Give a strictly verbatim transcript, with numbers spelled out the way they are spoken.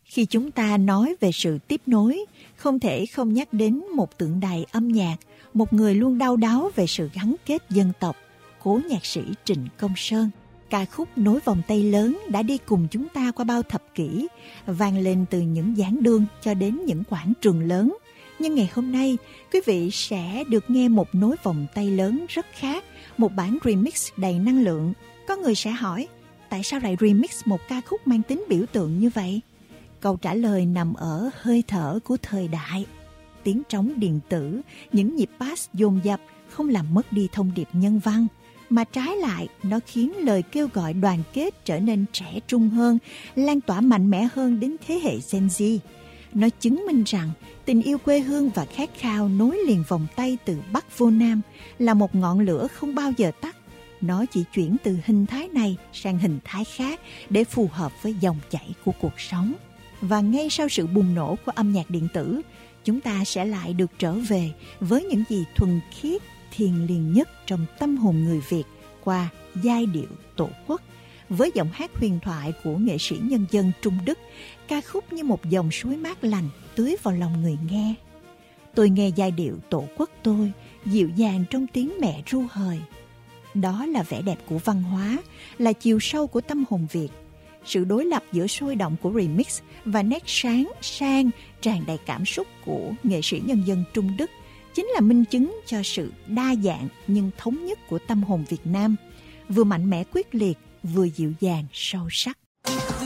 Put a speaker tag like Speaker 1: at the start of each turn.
Speaker 1: Khi chúng ta nói về sự tiếp nối, không thể không nhắc đến một tượng đài âm nhạc, một người luôn đau đáu về sự gắn kết dân tộc, cố nhạc sĩ Trịnh Công Sơn. Ca khúc Nối vòng tay lớn đã đi cùng chúng ta qua bao thập kỷ, vang lên từ những giảng đường cho đến những quảng trường lớn. Nhưng ngày hôm nay, quý vị sẽ được nghe một nối vòng tay lớn rất khác, một bản remix đầy năng lượng. Có người sẽ hỏi, tại sao lại remix một ca khúc mang tính biểu tượng như vậy? Câu trả lời nằm ở hơi thở của thời đại. Tiếng trống điện tử, những nhịp bass dồn dập không làm mất đi thông điệp nhân văn, mà trái lại nó khiến lời kêu gọi đoàn kết trở nên trẻ trung hơn, lan tỏa mạnh mẽ hơn đến thế hệ Gen Z. Nó chứng minh rằng tình yêu quê hương và khát khao nối liền vòng tay từ Bắc vô Nam là một ngọn lửa không bao giờ tắt. Nó chỉ chuyển từ hình thái này sang hình thái khác để phù hợp với dòng chảy của cuộc sống. Và ngay sau sự bùng nổ của âm nhạc điện tử, chúng ta sẽ lại được trở về với những gì thuần khiết, thiêng liêng nhất trong tâm hồn người Việt qua giai điệu tổ quốc. Với giọng hát huyền thoại của nghệ sĩ nhân dân Trung Đức, ca khúc như một dòng suối mát lành tưới vào lòng người nghe. Tôi nghe giai điệu tổ quốc tôi, dịu dàng trong tiếng mẹ ru hời. Đó là vẻ đẹp của văn hóa, là chiều sâu của tâm hồn Việt. Sự đối lập giữa sôi động của remix và nét sáng, sang, tràn đầy cảm xúc của nghệ sĩ nhân dân Trung Đức chính là minh chứng cho sự đa dạng nhưng thống nhất của tâm hồn Việt Nam, vừa mạnh mẽ quyết liệt, vừa dịu dàng sâu sắc.